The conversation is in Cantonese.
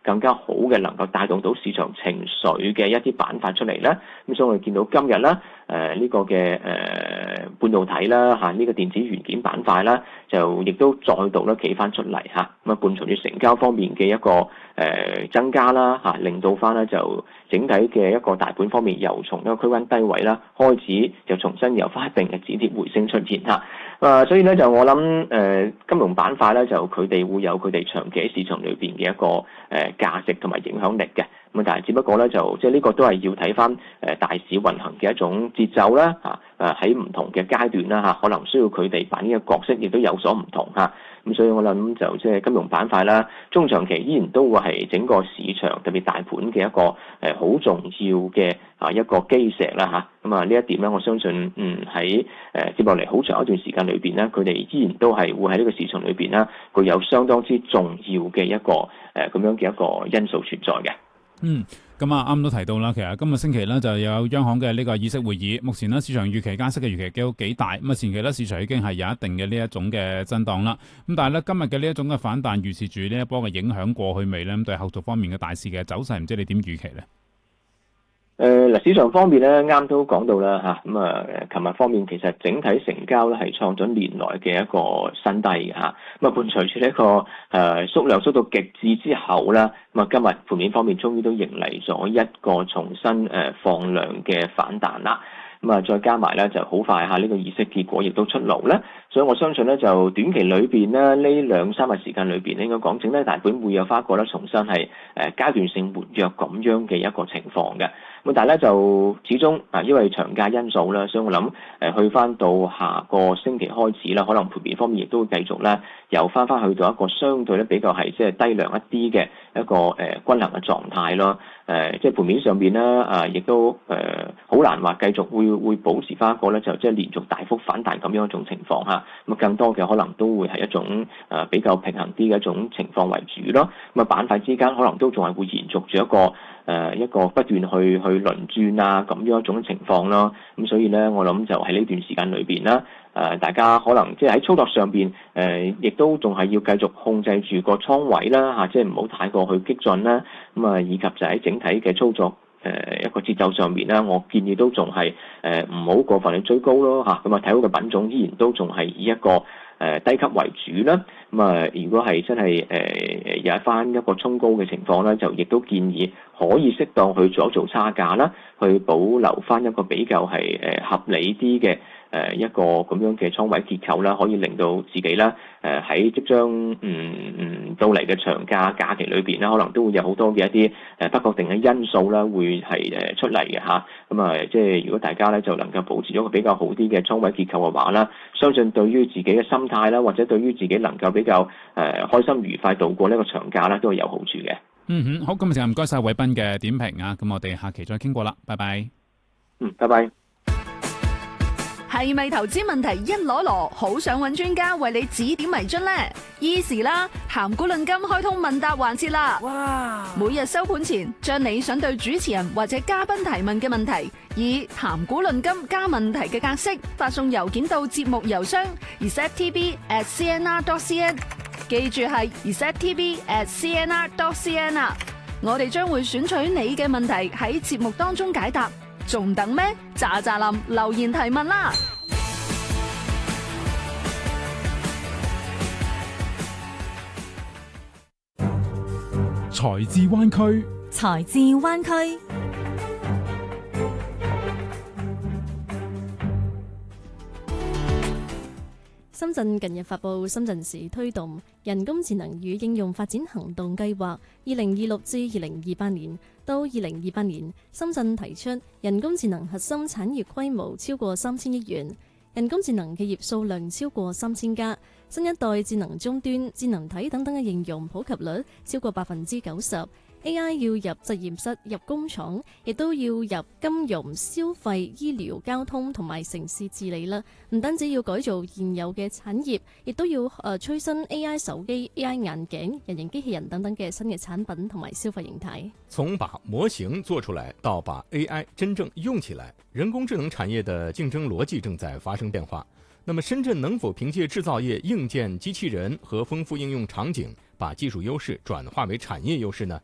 更加好嘅能夠帶動到市場情緒嘅一啲板塊出嚟咧。咁所以我哋見到今日啦，呢個嘅半導體啦嚇，呢個電子元件板塊啦，就亦都再度咧企翻出嚟嚇。咁啊，伴隨住成交方面嘅一個增加啦嚇，令到翻咧就整體嘅一個大盤方面由從一個區間低位啦開始就重新由翻一定嘅止跌回升出現嚇。所以咧就我諗金融板塊咧就佢哋會有佢哋長期喺市場裏邊嘅一個價值同埋影響力嘅。咁但係只不過咧就即係呢個都係要睇翻大市運行嘅一種節奏啦嚇。喺唔同嘅階段啦嚇，可能需要佢哋扮演嘅角色亦都有所唔同嚇。咁所以我諗就即係金融板塊啦，中長期依然都會係整個市場特別大盤嘅一個好重要嘅一個基石啦嚇。咁呢一點咧，我相信喺接落嚟好長一段時間裏邊咧，佢哋依然都係會喺呢個市場裏邊啦，具有相當之重要嘅一個咁樣嘅一個因素存在嘅。 咁啱都提到啦，其實今個星期咧就有央行嘅呢個議息會議，目前咧市場預期加息嘅預期都幾大，咁前期咧市場已經係有一定嘅呢一種嘅震盪啦。咁但係咧今日嘅呢一種嘅反彈，預示住呢一波嘅影響過去未咧？咁對後續方面嘅大市嘅走勢，唔知你點預期咧？ 市場方面咧，啱都講到啦嚇，琴日方面其實整體成交咧係創咗年來嘅一個新低嘅嚇，伴隨住呢一個縮量縮到極致之後啦，今日盤面方面終於都迎嚟咗一個重新放量嘅反彈啦。再加埋咧就好快呢個議息結果亦都出爐咧，所以我相信咧就短期裏邊咧呢2-3日時間裏邊應該講整體大盤會有翻一個咧重新係階段性活躍咁樣嘅一個情況嘅。但係咧就始終因為長假因素啦，所以我諗去翻到下個星期開始啦，可能盤面方面亦都會繼續咧又翻去到一個相對咧比較係即係低量一啲嘅一個均衡嘅狀態咯。即係盤面上邊咧亦都好難話繼續會保持翻一個咧就即係連續大幅反彈咁樣一種情況嚇。更多嘅可能都會係一種比較平衡啲嘅一種情況為主咯。板塊之間可能都仲係會延續住一個不斷去輪轉咁樣一種情況咯。咁所以咧，我諗就喺呢段時間裏邊啦，大家可能即係喺操作上邊亦都仲係要繼續控制住個倉位啦嚇，即係唔好太過去激進啦。以及就喺整體嘅操作一個節奏上面咧，我建議都仲係唔好過分去追高咯嚇。睇好嘅品種依然都仲係以一個低級為主啦。如果係真係有一翻一個衝高嘅情況咧，就亦都建議可以適當去做差價啦，去保留翻一個比較係合理啲嘅一個咁樣嘅倉位結構啦，可以令到自己啦喺即將到嚟嘅長假期裏邊咧，可能都會有好多嘅一啲不確定嘅因素啦，會係出嚟嘅嚇。即係如果大家咧就能夠保持咗個比較好啲嘅倉位結構嘅話啦，相信對於自己嘅心態啦，或者對於自己能夠比較開心愉快度過呢個長假啦，都係有好處嘅。 好，今日就唔該晒偉斌嘅點評啊，咁我哋下期再傾過啦，拜拜。 拜拜。 係咪投資問題一籮籮，好想揾專家為你指點迷津呢？Easy 啦，鹹股論金開通問答環節啦！哇！每日收盤前，將你想對主持人或者嘉賓提問嘅問題，以鹹股論金加問題嘅格式發送郵件到節目郵箱 receptv@cnr.cn， 記住係 receptv@cnr.cn 啊！我哋將會選取你嘅問題喺節目當中解答。仲等咩？喳喳林留言提問啦！ 財智灣區， 財智灣區。深圳近日發布深圳市推動人工智能與應用發展行動計劃2026至2028年。到2028年，深圳提出人工智能核心產業規模超過3000億元，人工智能企業數量超過3000家，新一代智能終端、智能體等等嘅應用普及率超過90%。AI 要入實驗室、入工廠，亦都要入金融、消費、醫療、交通同埋城市治理啦。唔單止要改造現有嘅產業，亦都要催生 AI 手機、AI 眼鏡、人形機器人等等嘅新嘅產品同埋消費形態。 從把模型做出來到把 AI 真正用起來，人工智能產業的競爭邏輯正在發生變化。那麼深圳能否憑借製造業硬件機器人和豐富應用場景，把技術優勢轉化為產業優勢呢？